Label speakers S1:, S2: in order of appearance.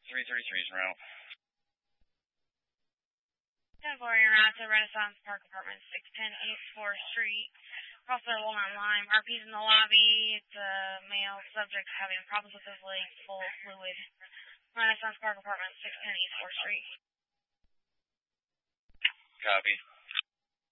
S1: 333 is route.
S2: 10-4, you're out to Renaissance Park Apartments, 610 East 4th Street. Hospital Walnut Lime. RP's in the lobby. It's a male subject having problems with his legs full of fluid. Renaissance Park Apartments, 610 East 4th Street.
S1: Copy.